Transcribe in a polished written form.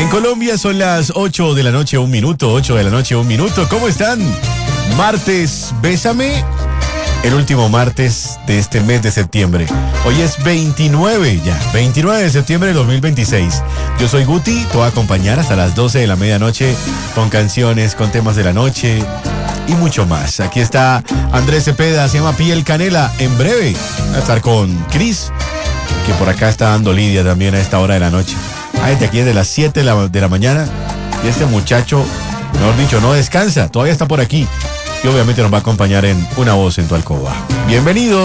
En Colombia son las 8 de la noche, 1 minuto, 8 de la noche, 1 minuto. ¿Cómo están? Martes, bésame. El último martes de este mes de septiembre. Hoy es 29 de septiembre de 2026. Yo soy Guti, te voy a acompañar hasta las 12 de la medianoche con canciones, con temas de la noche y mucho más. Aquí está Andrés Cepeda, se llama Piel Canela. En breve va a estar con Cris, que por acá está dando lidia también a esta hora de la noche. Gente, aquí es de las 7 de la mañana y este muchacho, mejor dicho, no descansa, todavía está por aquí. Y obviamente nos va a acompañar en Una Voz en tu Alcoba. Bienvenido.